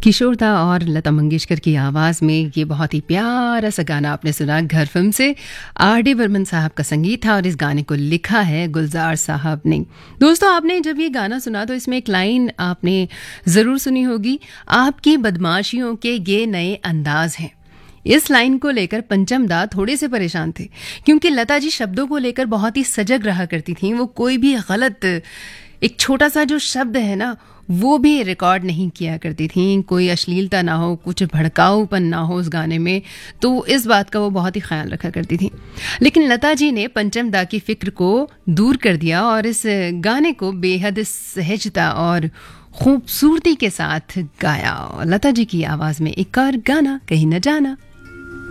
किशोर दा और लता मंगेशकर की आवाज़ में ये बहुत ही प्यारा सा गाना आपने सुना घर फिल्म से। R.D. बर्मन साहब का संगीत था और इस गाने को लिखा है गुलजार साहब ने। दोस्तों, आपने जब ये गाना सुना तो इसमें एक लाइन आपने ज़रूर सुनी होगी, आपकी बदमाशियों के ये नए अंदाज हैं। इस लाइन को लेकर पंचम दा थोड़े से परेशान थे क्योंकि लता जी शब्दों को लेकर बहुत ही सजग रहा करती थीं। वो कोई भी गलत, एक छोटा सा जो शब्द है ना, वो भी रिकॉर्ड नहीं किया करती थी। कोई अश्लीलता ना हो, कुछ भड़काऊपन ना हो उस गाने में, तो इस बात का वो बहुत ही ख्याल रखा करती थी। लेकिन लता जी ने पंचम दा की फिक्र को दूर कर दिया और इस गाने को बेहद सहजता और खूबसूरती के साथ गाया। लता जी की आवाज़ में एक और गाना, कहीं न जाना।